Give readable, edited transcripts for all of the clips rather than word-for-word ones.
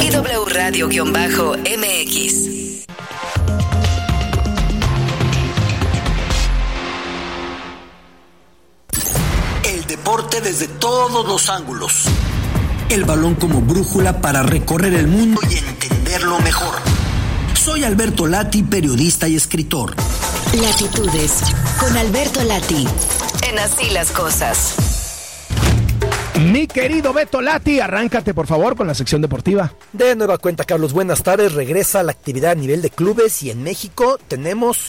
y W Radio-MX. El deporte desde todos los ángulos. El balón como brújula para recorrer el mundo y entenderlo mejor. Soy Alberto Lati, periodista y escritor. Latitudes con Alberto Lati. En Así las Cosas. Mi querido Beto Lati, arráncate por favor con la sección deportiva. De nueva cuenta, Carlos, buenas tardes. Regresa la actividad a nivel de clubes y en México tenemos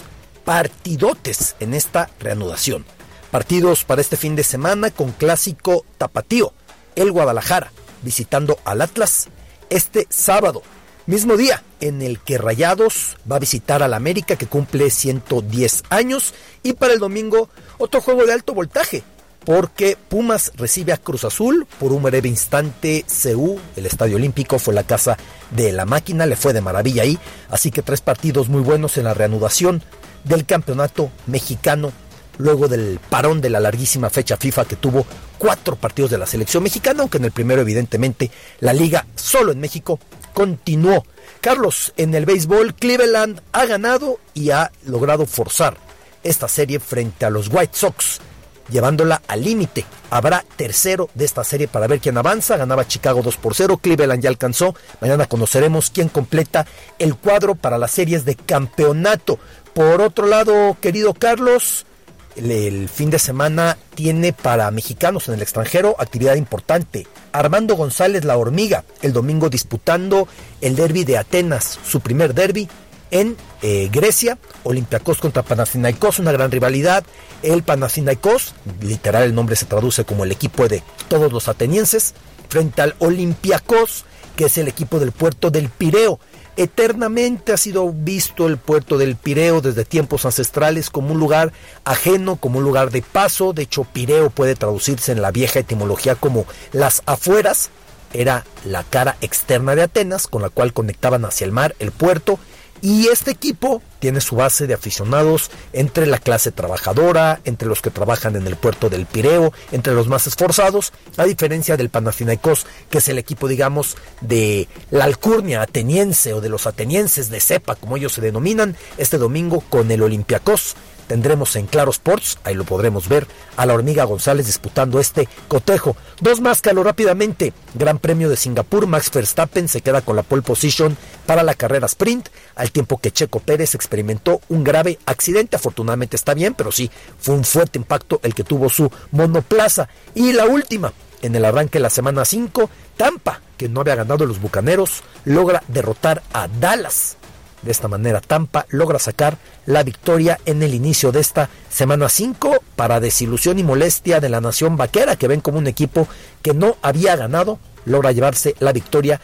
partidotes en esta reanudación. Partidos para este fin de semana con clásico tapatío. El Guadalajara visitando al Atlas este sábado. Mismo día en el que Rayados va a visitar al América, que cumple 110 años. Y para el domingo otro juego de alto voltaje, porque Pumas recibe a Cruz Azul. Por un breve instante CU, el Estadio Olímpico, fue la casa de la máquina, le fue de maravilla ahí. Así que 3 partidos muy buenos en la reanudación del campeonato mexicano, luego del parón de la larguísima fecha FIFA que tuvo 4 partidos de la selección mexicana, aunque en el primero evidentemente la liga solo en México continuó. Carlos, en el béisbol, Cleveland ha ganado y ha logrado forzar esta serie frente a los White Sox, llevándola al límite. Habrá tercero de esta serie para ver quién avanza. Ganaba Chicago 2-0, Cleveland ya alcanzó. Mañana conoceremos quién completa el cuadro para las series de campeonato. Por otro lado, querido Carlos, el fin de semana tiene para mexicanos en el extranjero actividad importante. Armando González, la hormiga, el domingo disputando el derbi de Atenas, su primer derbi en Grecia. Olympiacos contra Panathinaikos, una gran rivalidad. El Panathinaikos, literal el nombre se traduce como el equipo de todos los atenienses, frente al Olympiacos, que es el equipo del puerto del Pireo. Eternamente ha sido visto el puerto del Pireo desde tiempos ancestrales como un lugar ajeno, como un lugar de paso. De hecho, Pireo puede traducirse en la vieja etimología como las afueras. Era la cara externa de Atenas, con la cual conectaban hacia el mar, el puerto. Y este equipo tiene su base de aficionados entre la clase trabajadora, entre los que trabajan en el puerto del Pireo, entre los más esforzados, a diferencia del Panathinaikos, que es el equipo, digamos, de la alcurnia ateniense o de los atenienses de cepa, como ellos se denominan. Este domingo con el Olympiacos tendremos en Claro Sports, ahí lo podremos ver, a la hormiga González disputando este cotejo. 2 más, Carlos, rápidamente. Gran Premio de Singapur, Max Verstappen se queda con la pole position para la carrera sprint, al tiempo que Checo Pérez experimentó un grave accidente. Afortunadamente está bien, pero sí, fue un fuerte impacto el que tuvo su monoplaza. Y la última, en el arranque de la semana 5, Tampa, que no había ganado los Bucaneros, logra derrotar a Dallas. De esta manera, Tampa logra sacar la victoria en el inicio de esta semana 5, para desilusión y molestia de la nación vaquera, que ven como un equipo que no había ganado, logra llevarse la victoria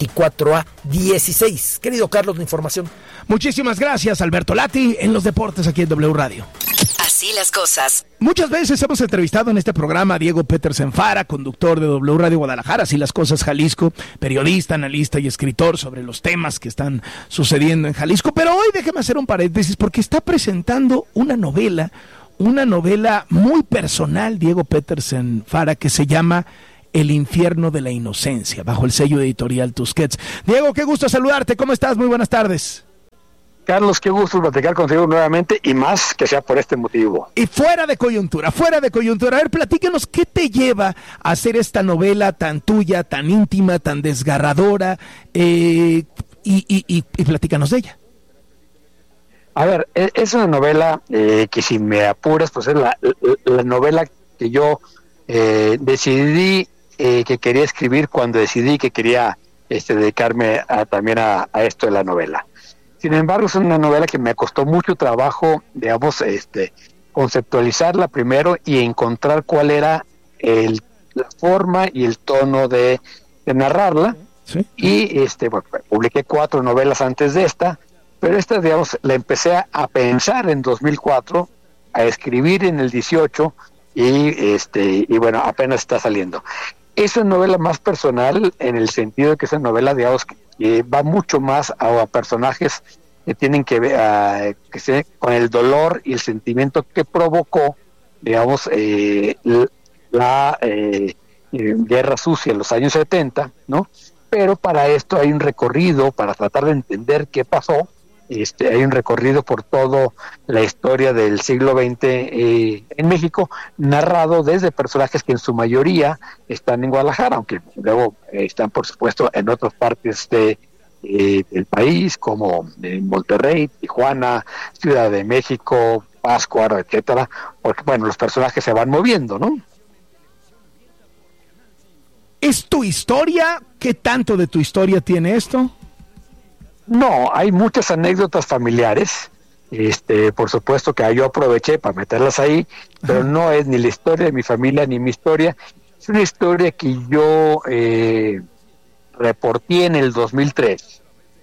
24-16. Querido Carlos, la información. Muchísimas gracias, Alberto Lati, en los deportes aquí en W Radio. Así las cosas. Muchas veces hemos entrevistado en este programa a Diego Petersen Fara, conductor de W Radio Guadalajara, Así las Cosas Jalisco, periodista, analista y escritor sobre los temas que están sucediendo en Jalisco. Pero hoy déjeme hacer un paréntesis porque está presentando una novela muy personal, Diego Petersen Fara, que se llama El infierno de la inocencia, bajo el sello editorial Tusquets. Diego, qué gusto saludarte, ¿cómo estás? Muy buenas tardes. Carlos, qué gusto platicar contigo nuevamente y más que sea por este motivo. Y fuera de coyuntura, a ver, platícanos qué te lleva a hacer esta novela tan tuya, tan íntima, tan desgarradora, y platícanos de ella. A ver, es una novela que, si me apuras, pues es la novela que yo decidí que quería escribir cuando decidí que quería dedicarme también a esto de la novela. Sin embargo, es una novela que me costó mucho trabajo, digamos, conceptualizarla primero y encontrar cuál era la forma y el tono de narrarla. ¿Sí? Y bueno, publiqué 4 novelas antes de esta, pero esta, digamos, la empecé a pensar en 2004, a escribir en el 18 y bueno, apenas está saliendo. Es una novela más personal en el sentido de que esa novela, digamos, va mucho más a personajes que tienen que ver con el dolor y el sentimiento que provocó, digamos, la Guerra Sucia en los años 70, ¿no? pero para esto hay un recorrido, para tratar de entender qué pasó. Hay un recorrido por toda la historia del siglo XX en México, narrado desde personajes que en su mayoría están en Guadalajara, aunque luego están, por supuesto, en otras partes del país, como en Monterrey, Tijuana, Ciudad de México, Pátzcuaro, etcétera, porque, bueno, los personajes se van moviendo, ¿no? ¿Es tu historia? ¿Qué tanto de tu historia tiene esto? No, hay muchas anécdotas familiares, por supuesto que yo aproveché para meterlas ahí, pero no es ni la historia de mi familia ni mi historia, es una historia que yo reporté en el 2003,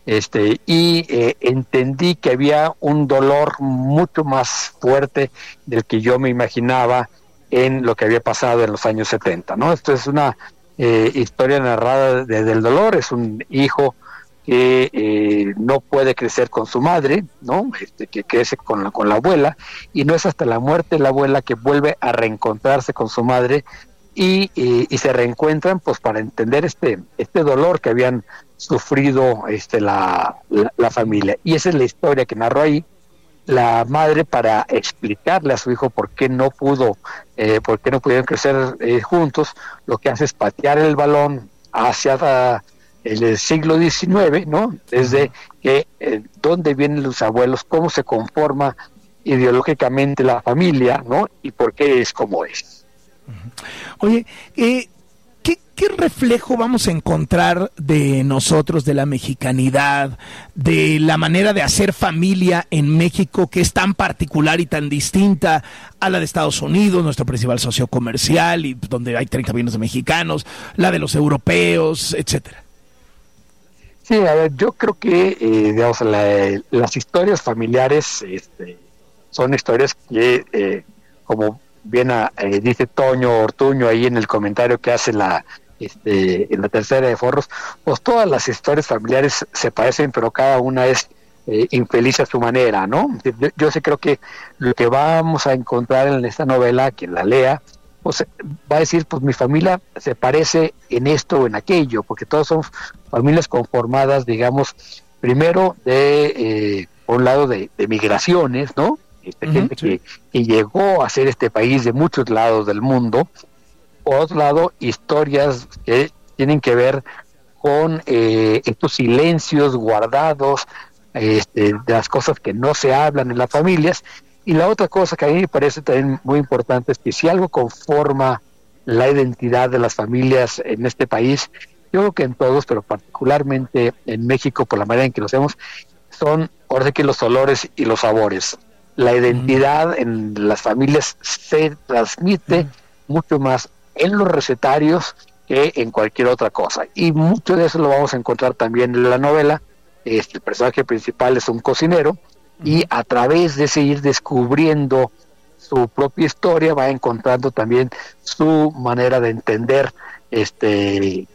y entendí que había un dolor mucho más fuerte del que yo me imaginaba en lo que había pasado en los años 70, ¿no? Esto es una historia narrada desde el dolor, es un hijo que no puede crecer con su madre, ¿no? Que crece con la abuela, y no es hasta la muerte de la abuela que vuelve a reencontrarse con su madre y se reencuentran, pues, para entender este dolor que habían sufrido la familia. Y esa es la historia que narró ahí la madre, para explicarle a su hijo por qué no pudieron crecer juntos. Lo que hace es patear el balón hacia el siglo XIX, ¿no? Desde que dónde vienen los abuelos, cómo se conforma ideológicamente la familia, ¿no? Y por qué es como es. Oye, ¿qué reflejo vamos a encontrar de nosotros, de la mexicanidad, de la manera de hacer familia en México, que es tan particular y tan distinta a la de Estados Unidos, nuestro principal socio comercial, y donde hay 30 millones de mexicanos, la de los europeos, etcétera? Sí, a ver, yo creo que digamos, las historias familiares son historias que, como bien dice Toño Ortuño ahí en el comentario que hace en la tercera de Forros, pues todas las historias familiares se parecen, pero cada una es infeliz a su manera, ¿no? Yo sí creo que lo que vamos a encontrar en esta novela, quien la lea, pues va a decir, pues mi familia se parece en esto o en aquello, porque todas son familias conformadas, digamos, primero por un lado de migraciones, ¿no? Gente que llegó a ser este país de muchos lados del mundo. Por otro lado, historias que tienen que ver con estos silencios guardados, de las cosas que no se hablan en las familias. Y la otra cosa que a mí me parece también muy importante es que si algo conforma la identidad de las familias en este país, yo creo que en todos, pero particularmente en México, por la manera en que lo hacemos, son ahora sí que los olores y los sabores. La identidad en las familias se transmite mucho más en los recetarios que en cualquier otra cosa. Y mucho de eso lo vamos a encontrar también en la novela. El personaje principal es un cocinero, y a través de seguir descubriendo su propia historia va encontrando también su manera de entender que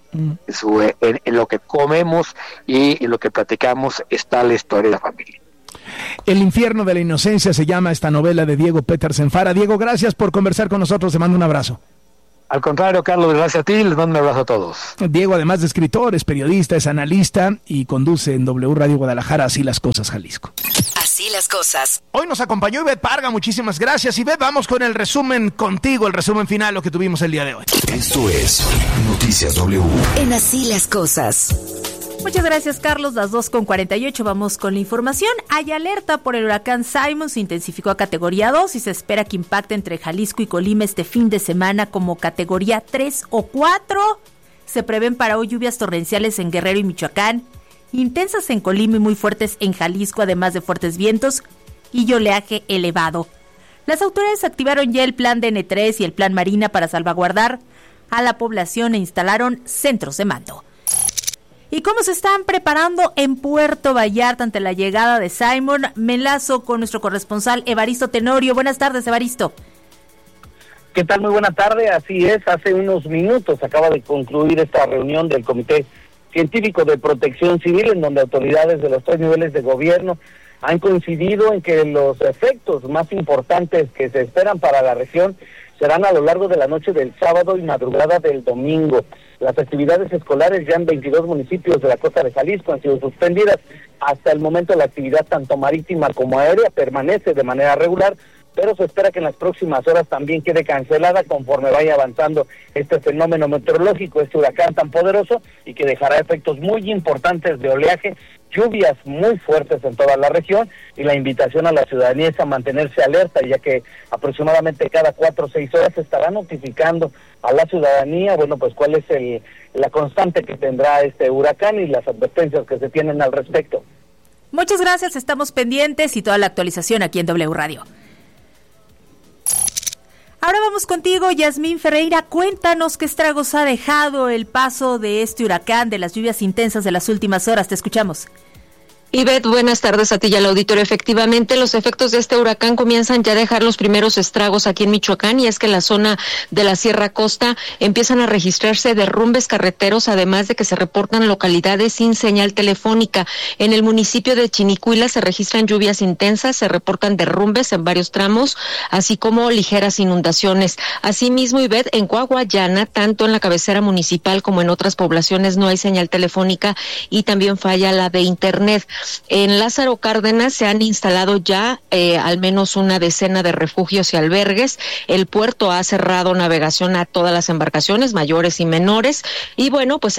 en lo que comemos y en lo que platicamos está la historia de la familia. El infierno de la inocencia se llama esta novela de Diego Petersen Fara. Diego, gracias por conversar con nosotros, te mando un abrazo. Al contrario, Carlos, gracias a ti, les mando un abrazo a todos. Diego, además de escritor, es periodista, es analista y conduce en W Radio Guadalajara Así las Cosas Jalisco. Así las cosas. Hoy nos acompañó Ivette Parga, muchísimas gracias. Ivette, vamos con el resumen contigo, el resumen final, lo que tuvimos el día de hoy. Esto es Noticias W. En Así las Cosas. Muchas gracias, Carlos. Las 2:48, vamos con la información. Hay alerta por el huracán Simon, se intensificó a categoría 2 y se espera que impacte entre Jalisco y Colima este fin de semana como categoría 3 o 4. Se prevén para hoy lluvias torrenciales en Guerrero y Michoacán, intensas en Colima y muy fuertes en Jalisco, además de fuertes vientos y oleaje elevado. Las autoridades activaron ya el plan DN3 y el plan Marina para salvaguardar a la población e instalaron centros de mando. ¿Y cómo se están preparando en Puerto Vallarta ante la llegada de Simon? Me enlazo con nuestro corresponsal Evaristo Tenorio. Buenas tardes, Evaristo. ¿Qué tal? Muy buena tarde. Así es, hace unos minutos acaba de concluir esta reunión del Comité Científico de Protección Civil, en donde autoridades de los 3 niveles de gobierno han coincidido en que los efectos más importantes que se esperan para la región serán a lo largo de la noche del sábado y madrugada del domingo. Las actividades escolares ya en 22 municipios de la costa de Jalisco han sido suspendidas. Hasta el momento la actividad tanto marítima como aérea permanece de manera regular, pero se espera que en las próximas horas también quede cancelada conforme vaya avanzando este fenómeno meteorológico, este huracán tan poderoso y que dejará efectos muy importantes de oleaje, lluvias muy fuertes en toda la región, y la invitación a la ciudadanía es a mantenerse alerta, ya que aproximadamente cada 4 o 6 horas se estará notificando a la ciudadanía, bueno, pues cuál es la constante que tendrá este huracán y las advertencias que se tienen al respecto. Muchas gracias, estamos pendientes y toda la actualización aquí en W Radio. Ahora vamos contigo, Yasmín Ferreira. Cuéntanos qué estragos ha dejado el paso de este huracán, de las lluvias intensas de las últimas horas. Te escuchamos. Ivette, buenas tardes a ti y al auditorio. Efectivamente, los efectos de este huracán comienzan ya a dejar los primeros estragos aquí en Michoacán, y es que en la zona de la Sierra Costa empiezan a registrarse derrumbes carreteros, además de que se reportan localidades sin señal telefónica. En el municipio de Chinicuila se registran lluvias intensas, se reportan derrumbes en varios tramos, así como ligeras inundaciones. Asimismo, Ivette, en Coahuayana, tanto en la cabecera municipal como en otras poblaciones no hay señal telefónica y también falla la de internet. En Lázaro Cárdenas se han instalado ya al menos una decena de refugios y albergues. El puerto ha cerrado navegación a todas las embarcaciones, mayores y menores, y bueno, pues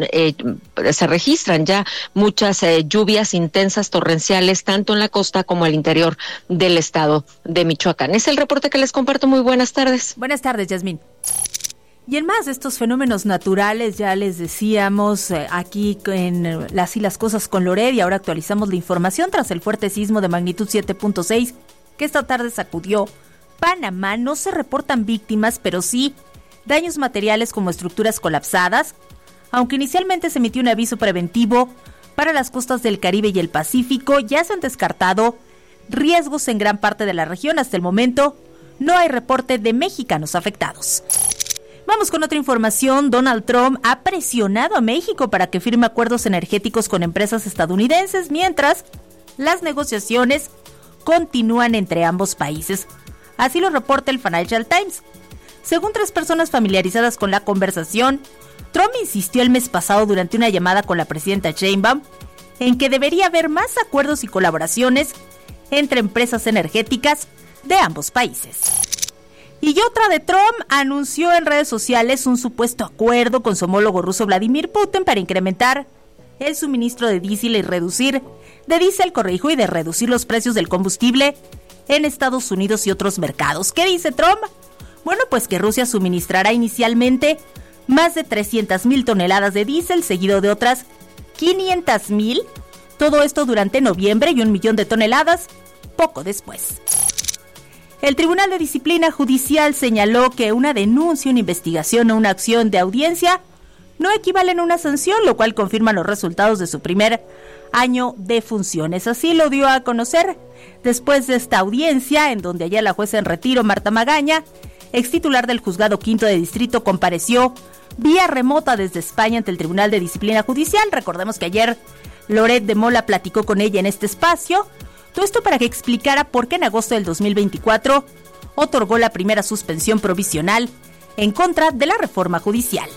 se registran ya muchas lluvias intensas torrenciales, tanto en la costa como al interior del estado de Michoacán. Es el reporte que les comparto. Muy buenas tardes. Buenas tardes, Yasmín. Y en más de estos fenómenos naturales, ya les decíamos aquí en Así las Cosas con Loret, y ahora actualizamos la información tras el fuerte sismo de magnitud 7.6 que esta tarde sacudió Panamá. No se reportan víctimas, pero sí daños materiales como estructuras colapsadas, aunque inicialmente se emitió un aviso preventivo para las costas del Caribe y el Pacífico. Ya se han descartado riesgos en gran parte de la región. Hasta el momento no hay reporte de mexicanos afectados. Vamos con otra información. Donald Trump ha presionado a México para que firme acuerdos energéticos con empresas estadounidenses, mientras las negociaciones continúan entre ambos países. Así lo reporta el Financial Times. Según 3 personas familiarizadas con la conversación, Trump insistió el mes pasado durante una llamada con la presidenta Sheinbaum en que debería haber más acuerdos y colaboraciones entre empresas energéticas de ambos países. Y otra de Trump anunció en redes sociales un supuesto acuerdo con su homólogo ruso Vladimir Putin para incrementar el suministro de diésel y reducir los precios del combustible en Estados Unidos y otros mercados. ¿Qué dice Trump? Bueno, pues que Rusia suministrará inicialmente más de 300,000 toneladas de diésel, seguido de otras 500,000, todo esto durante noviembre, y 1 millón de toneladas poco después. El Tribunal de Disciplina Judicial señaló que una denuncia, una investigación o una acción de audiencia no equivalen a una sanción, lo cual confirma los resultados de su primer año de funciones. Así lo dio a conocer después de esta audiencia, en donde ayer la jueza en retiro, Marta Magaña, ex titular del Juzgado Quinto de Distrito, compareció vía remota desde España ante el Tribunal de Disciplina Judicial. Recordemos que ayer Loret de Mola platicó con ella en este espacio. Todo esto para que explicara por qué en agosto del 2024 otorgó la primera suspensión provisional en contra de la reforma judicial.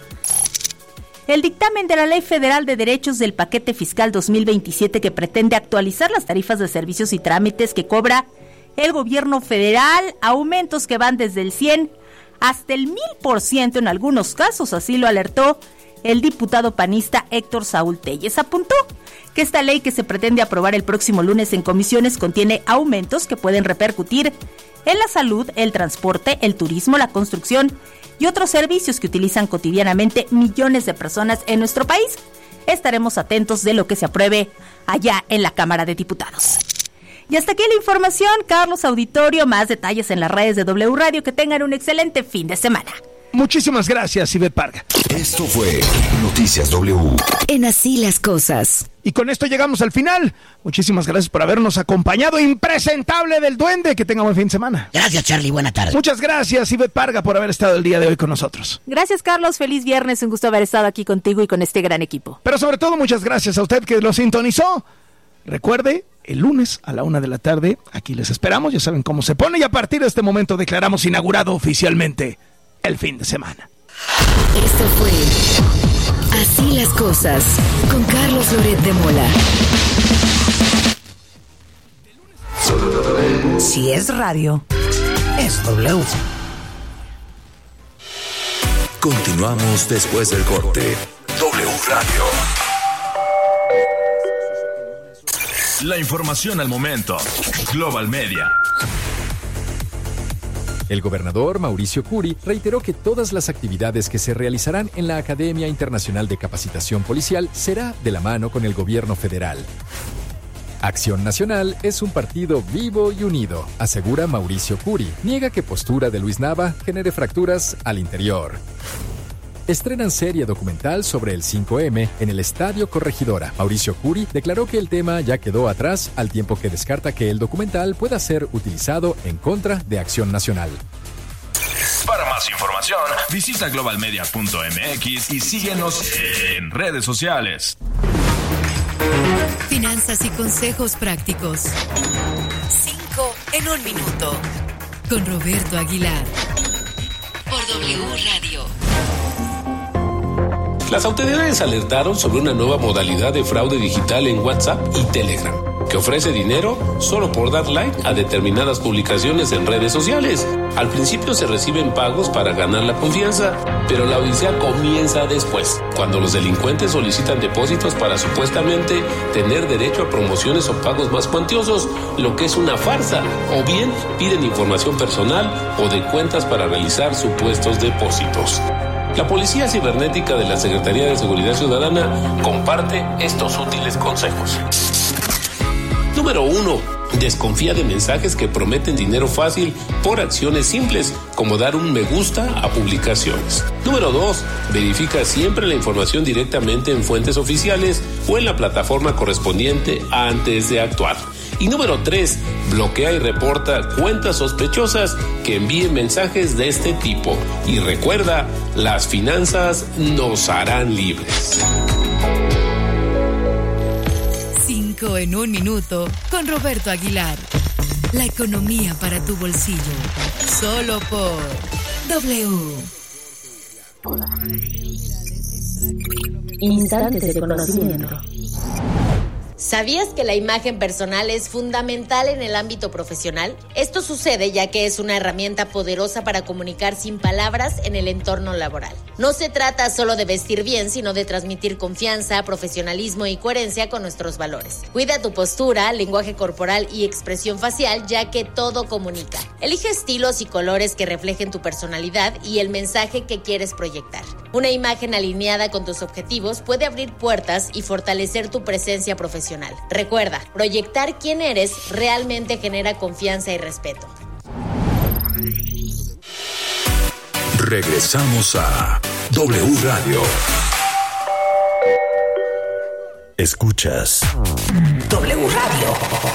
El dictamen de la Ley Federal de Derechos del Paquete Fiscal 2027, que pretende actualizar las tarifas de servicios y trámites que cobra el gobierno federal, aumentos que van desde el 100 hasta el 1000% en algunos casos, así lo alertó el diputado panista Héctor Saúl Telles. Apuntó que esta ley, que se pretende aprobar el próximo lunes en comisiones, contiene aumentos que pueden repercutir en la salud, el transporte, el turismo, la construcción y otros servicios que utilizan cotidianamente millones de personas en nuestro país. Estaremos atentos de lo que se apruebe allá en la Cámara de Diputados. Y hasta aquí la información, Carlos Auditorio. Más detalles en las redes de W Radio. Que tengan un excelente fin de semana. Muchísimas gracias, Ivette Parga. Esto fue Noticias W. En Así las Cosas. Y con esto llegamos al final. Muchísimas gracias por habernos acompañado. Impresentable del Duende. Que tenga buen fin de semana. Gracias, Charlie. Buena tarde. Muchas gracias, Ivette Parga, por haber estado el día de hoy con nosotros. Gracias, Carlos. Feliz viernes. Un gusto haber estado aquí contigo y con este gran equipo. Pero sobre todo, muchas gracias a usted que lo sintonizó. Recuerde el lunes a la 1 de la tarde. Aquí les esperamos, ya saben cómo se pone, y a partir de este momento declaramos inaugurado oficialmente el fin de semana. Esto fue Así las Cosas, con Carlos Loret de Mola. Si es radio, es W. Continuamos después del corte. W Radio. La información al momento. Global Media. El gobernador Mauricio Curi reiteró que todas las actividades que se realizarán en la Academia Internacional de Capacitación Policial será de la mano con el gobierno federal. Acción Nacional es un partido vivo y unido, asegura Mauricio Curi. Niega que postura de Luis Nava genere fracturas al interior. Estrenan serie documental sobre el 5M en el Estadio Corregidora. Mauricio Curi declaró que el tema ya quedó atrás, al tiempo que descarta que el documental pueda ser utilizado en contra de Acción Nacional. Para más información, visita globalmedia.mx y síguenos en redes sociales. Finanzas y consejos prácticos. 5 en 1 minuto. Con Roberto Aguilar. Por W Radio. Las autoridades alertaron sobre una nueva modalidad de fraude digital en WhatsApp y Telegram, que ofrece dinero solo por dar like a determinadas publicaciones en redes sociales. Al principio se reciben pagos para ganar la confianza, pero la odisea comienza después, cuando los delincuentes solicitan depósitos para supuestamente tener derecho a promociones o pagos más cuantiosos, lo que es una farsa, o bien piden información personal o de cuentas para realizar supuestos depósitos. La Policía Cibernética de la Secretaría de Seguridad Ciudadana comparte estos útiles consejos. Número 1. Desconfía de mensajes que prometen dinero fácil por acciones simples, como dar un me gusta a publicaciones. Número 2. Verifica siempre la información directamente en fuentes oficiales o en la plataforma correspondiente antes de actuar. Y número 3, bloquea y reporta cuentas sospechosas que envíen mensajes de este tipo. Y recuerda, las finanzas nos harán libres. 5 en 1 minuto con Roberto Aguilar. La economía para tu bolsillo. Solo por W. Instantes de conocimiento. ¿Sabías que la imagen personal es fundamental en el ámbito profesional? Esto sucede ya que es una herramienta poderosa para comunicar sin palabras en el entorno laboral. No se trata solo de vestir bien, sino de transmitir confianza, profesionalismo y coherencia con nuestros valores. Cuida tu postura, lenguaje corporal y expresión facial, ya que todo comunica. Elige estilos y colores que reflejen tu personalidad y el mensaje que quieres proyectar. Una imagen alineada con tus objetivos puede abrir puertas y fortalecer tu presencia profesional. Recuerda, proyectar quién eres realmente genera confianza y respeto. Regresamos a W Radio. Escuchas W Radio.